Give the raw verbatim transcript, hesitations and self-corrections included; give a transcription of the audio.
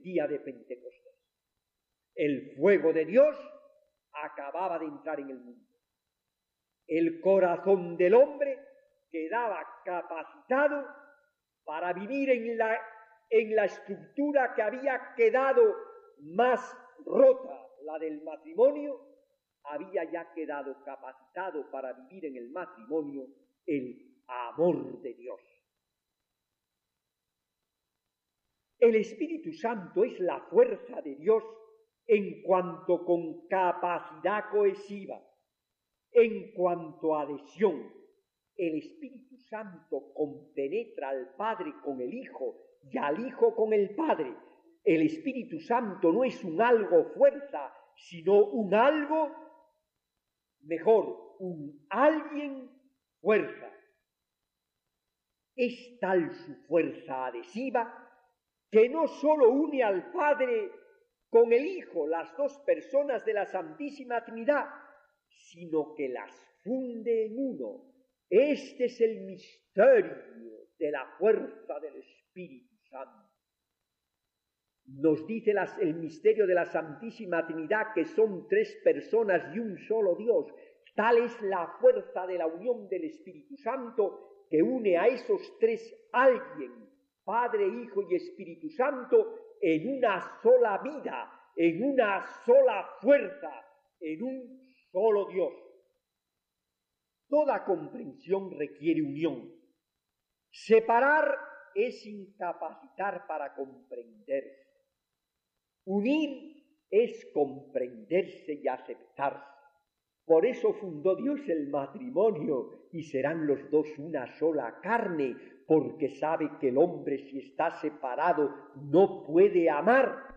el día de Pentecostés. El fuego de Dios acababa de entrar en el mundo. El corazón del hombre quedaba capacitado para vivir en la, en la estructura que había quedado más rota, la del matrimonio, había ya quedado capacitado para vivir en el matrimonio el amor de Dios. El Espíritu Santo es la fuerza de Dios en cuanto con capacidad cohesiva, en cuanto a adhesión. El Espíritu Santo compenetra al Padre con el Hijo y al Hijo con el Padre. El Espíritu Santo no es un algo fuerza, sino un algo mejor, un alguien fuerza. Es tal su fuerza adhesiva que no sólo une al Padre con el Hijo, las dos personas de la Santísima Trinidad, sino que las funde en uno. Este es el misterio de la fuerza del Espíritu Santo. Nos dice las, el misterio de la Santísima Trinidad que son tres personas y un solo Dios. Tal es la fuerza de la unión del Espíritu Santo que une a esos tres alguien, Padre, Hijo y Espíritu Santo, en una sola vida, en una sola fuerza, en un solo Dios. Toda comprensión requiere unión. Separar es incapacitar para comprenderse. Unir es comprenderse y aceptarse. Por eso fundó Dios el matrimonio y serán los dos una sola carne, porque sabe que el hombre, si está separado, no puede amar,